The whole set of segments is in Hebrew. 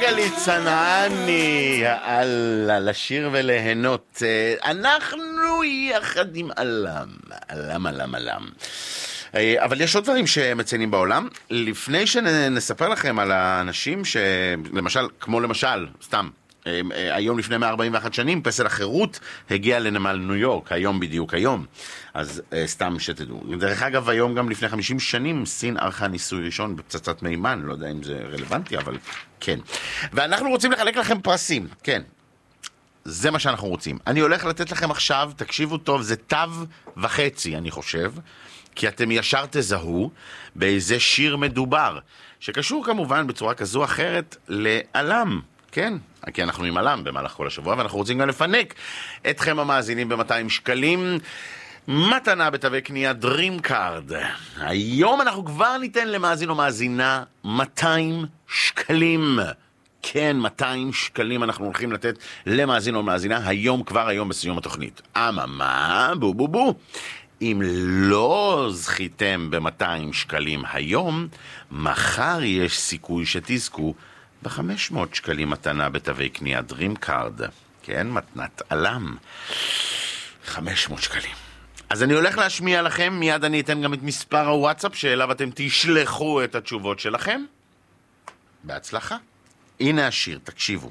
גלית צנעני, יאללה, לשיר וליהנות. אנחנו יחד עם עלם. אבל יש עוד דברים שמציינים בעולם. לפני שנספר לכם על האנשים שלמשל, כמו למשל, סתם, היום לפני 141 שנים, פסל החירות הגיע לנמל ניו יורק, היום. אז סתם שתדעו. דרך אגב, היום גם לפני 50 שנים, סין ערכה ניסוי ראשון בפצצת מימן, לא יודע אם זה רלוונטי, אבל כן. ואנחנו רוצים לחלק לכם פרסים, כן. זה מה שאנחנו רוצים. אני הולך לתת לכם עכשיו, תקשיבו טוב, זה תו וחצי, אני חושב, כי אתם ישר תזהו באיזה שיר מדובר, שקשור כמובן בצורה כזו או אחרת לעלם. כן, כי אנחנו עם עלם במהלך כל השבוע, ואנחנו רוצים גם לפנק אתכם המאזינים ב-200 שקלים. מתנה בתווי קנייה Dream Card. היום אנחנו כבר ניתן למאזין או מאזינה 200 שקלים. כן, 200 שקלים אנחנו הולכים לתת למאזין או מאזינה כבר היום בסיום התוכנית. אממה, בו. אם לא זכיתם ב-200 שקלים היום, מחר יש סיכוי שתזכו ב-500 שקלים מתנה בתווי קנייה Dream Card. כן, מתנת עלם. 500 שקלים. אז אני הולך להשמיע לכם, מיד אני אתן גם את מספר הוואטסאפ שאליו אתם תשלחו את התשובות שלכם. בהצלחה. הנה השיר, תקשיבו.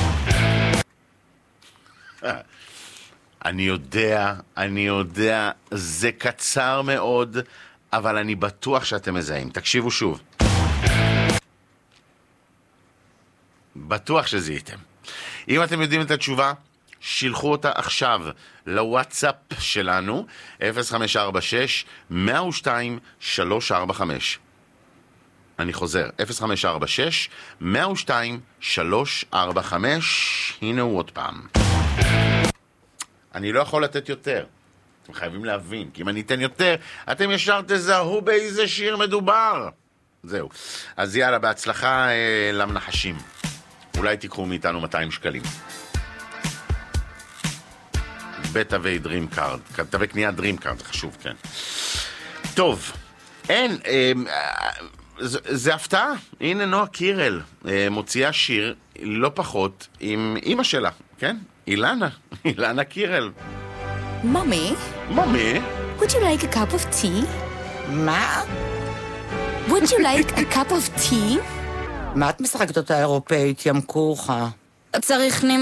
אני יודע, זה קצר מאוד, אבל אני בטוח שאתם מזהים. תקשיבו שוב. בטוח שזיהיתם. אם אתם יודעים את התשובה, שילחו אותה עכשיו לוואטסאפ שלנו, 0546-102-345. אני חוזר, 0546-102-345. הנה הוא עוד פעם. אני לא יכול לתת יותר. אתם חייבים להבין, כי אם אני אתן יותר, אתם ישר תזהו באיזה שיר מדובר. זהו. אז יאללה, בהצלחה למנחשים. אולי תיקחו מאיתנו 200 שקלים. בתווי Dream Card. תווי קנייה Dream Card, זה חשוב, כן. טוב, זה הפתעה. הנה נועה קירל מוציאה שיר לא פחות עם אמא שלה, כן? אילנה קירל. Mommy? Would you like a cup of tea? מה? Would you like a cup of tea? מה את משחקת אותה אירופאית, ים כורחה? צריך